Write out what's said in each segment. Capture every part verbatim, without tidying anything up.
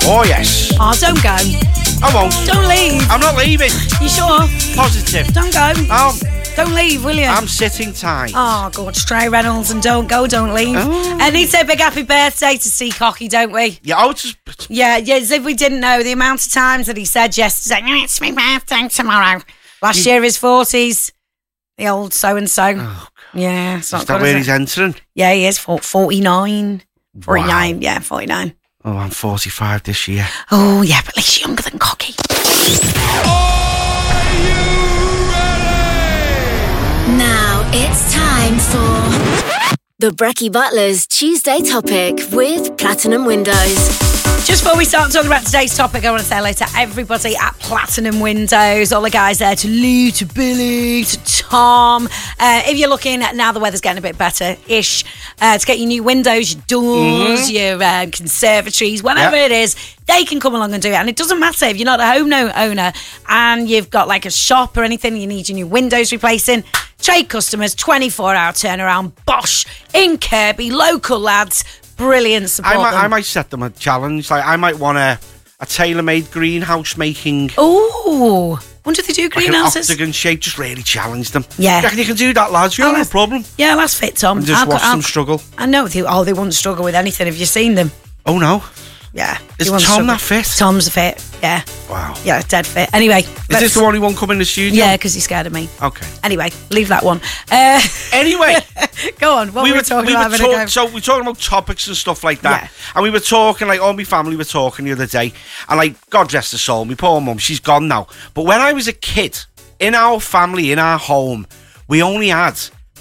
Oh, yes. Oh, don't go. I won't. Don't leave. I'm not leaving. You sure? Positive. Don't go. Um, Don't leave, will you? I'm sitting tight. Oh, God, Stray Reynolds and Don't Go, Don't Leave. Oh. And he'd say big happy birthday to Steve Cocky, don't we? Yeah, I was just... Yeah, yeah, as if we didn't know the amount of times that he said yesterday, "No, it's my birthday tomorrow." Last You- year, his forties. The old so-and-so. Oh, Yeah, it's not is that good, where is he's it? entering? Yeah, he is. For- forty-nine. forty-nine, Wow. yeah, forty-nine. Oh, I'm forty-five this year. Oh, yeah, but at least you're younger than Cocky. Now it's time for the Brecky Butlers Tuesday Topic with Platinum Windows. Just before we start talking about today's topic, I want to say hello to everybody at Platinum Windows. All the guys there, to Lou, to Billy, to Tom. Uh, if you're looking at now, the weather's getting a bit better-ish, uh, to get your new windows, your doors, mm-hmm. your uh, conservatories, whatever yep. it is, they can come along and do it. And it doesn't matter if you're not a home no owner and you've got like a shop or anything, you need your new windows replacing. Trade customers, twenty-four hour turnaround. Bosch in Kirby, local lads. Brilliant support. I might, them. I might set them a challenge. Like I might want a, a tailor-made greenhouse making. Oh, wonder if they do greenhouses. Like an octagon shape. Just really challenge them. Yeah, you reckon you can do that, lads? You I'll have no ask, problem. Yeah, that's fit, Tom. And just I'll, watch I'll, them struggle. I know. They, oh, they wouldn't struggle with anything. Have you seen them? Oh no. Yeah. Is Tom that fit? Tom's fit. Yeah. Wow. Yeah, dead fit. Anyway. Is this the only one coming in the studio? Yeah, because he's scared of me. Okay. Anyway, leave that one. Uh, anyway. Go on. What we were we talking we about? Were talk, so we were talking about topics and stuff like that. Yeah. And we were talking, like, all my family were talking the other day. And, like, God rest her soul, my poor mum, she's gone now. But when I was a kid, in our family, in our home, we only had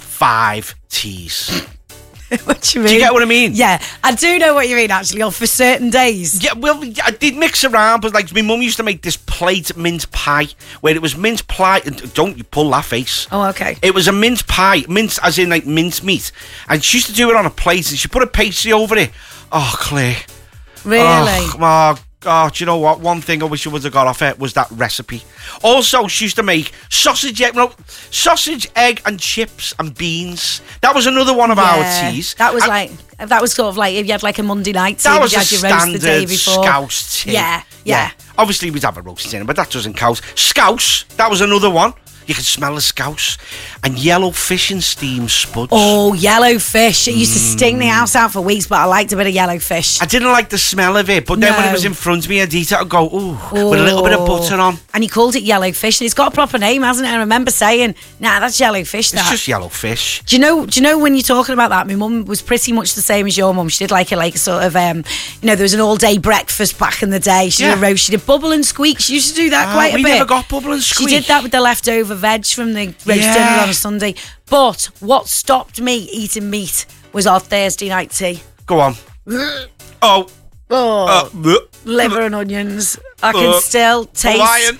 five teas. What do you mean? Do you get what I mean? Yeah, I do know what you mean, actually, on for certain days. Yeah, well, I did mix around, but like my mum used to make this plate mince pie, where it was mince pie, and don't you pull that face. Oh, okay. It was a mince pie, mince as in like mince meat, and she used to do it on a plate, and she put a pastry over it. Oh, Claire. Really? Oh, oh God, do you know what? One thing I wish I would have got off it was that recipe. Also, she used to make sausage, egg, no, sausage, egg, and chips and beans. That was another one of yeah, our teas. That was and like that was sort of like if you had like a Monday night tea, that was you a had your roast standard the day before. Scouse tea. Yeah, yeah, yeah. Obviously, we'd have a roast dinner, but that doesn't count. Scouse, that was another one. You can smell the scouse. And yellow fish and steam spuds. Oh, yellow fish. It used to sting the house out for weeks, but I liked a bit of yellow fish. I didn't like the smell of it, but then no. when it was in front of me, I'd eat it, I'd go, ooh, oh. with a little bit of butter on. And he called it yellow fish, and it's got a proper name, hasn't it? I remember saying, nah, that's yellow fish, that. It's just yellow fish. Do you know, do you know when you're talking about that, my mum was pretty much the same as your mum. She did like a like a sort of, um, you know, there was an all-day breakfast back in the day. She yeah. did a roast, she did bubble and squeak. She used to do that uh, quite a we bit. We never got bubble and squeak. She did that with the leftover veg from the roast yeah. dinner on a Sunday. But what stopped me eating meat was our Thursday night tea. Go on. oh. Oh. Uh, liver and onions. I can uh, still taste... Lion.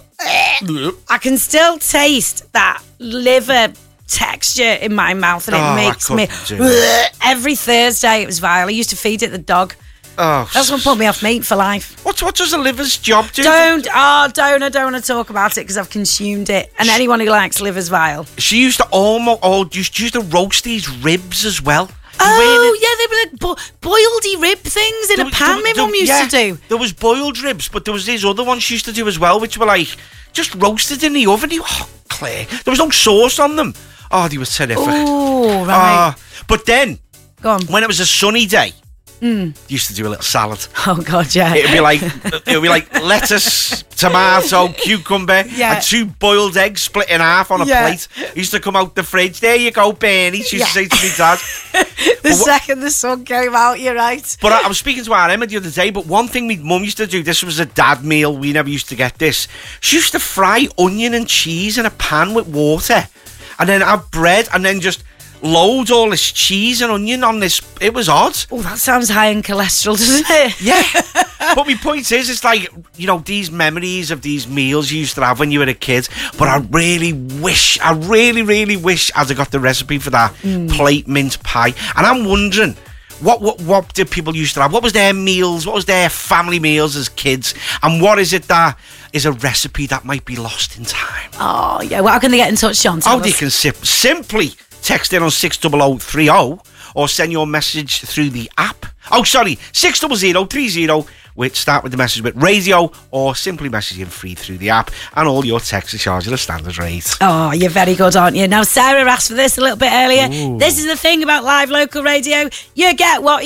I can still taste that liver texture in my mouth, and it oh, makes me... Every Thursday it was vile. I used to feed it the dog. Oh, that's what put me off meat for life. What, what does a liver's job do? Don't, oh, don't, I don't want to talk about it because I've consumed it. And she, anyone who likes liver's vile. She used to almost, oh, used, used to roast these ribs as well. Oh, yeah, they were like bo- boiledy rib things in there, a pan, my mum used yeah, to do. There was boiled ribs, but there was these other ones she used to do as well, which were like, just roasted in the oven. Oh, Claire, there was no sauce on them. Oh, they were terrific. Oh, right. Uh, but then, Go on. when it was a sunny day, Mm. used to do a little salad. Oh God, yeah. It'd be like it'd be like lettuce, tomato, cucumber, yeah. and two boiled eggs split in half on a yeah. plate. Used to come out the fridge. There you go, Bernie. She used yeah. to say to me, Dad. the but second the sun came out, you're right. But I, I was speaking to our Emma the other day. But one thing my mum used to do. This was a dad meal. We never used to get this. She used to fry onion and cheese in a pan with water, and then have bread, and then just load all this cheese and onion on this. It was odd. Oh, that sounds high in cholesterol, doesn't it? Yeah. But my point is, it's like, you know, these memories of these meals you used to have when you were a kid. But I really wish, I really, really wish I'd have got the recipe for that mm. plate mince pie. And I'm wondering, what, what, what did people used to have? What was their meals? What was their family meals as kids? And what is it that is a recipe that might be lost in time? Oh, yeah. Well, how can they get in touch, John? Oh, they can sip, simply text in on six double oh three oh or send your message through the app. Oh, sorry, six double oh three oh with start with the message with radio or simply messaging free through the app, and all your texts are charged at a standard rate. Oh, you're very good, aren't you? Now, Sarah asked for this a little bit earlier. Ooh. This is the thing about live local radio. You get what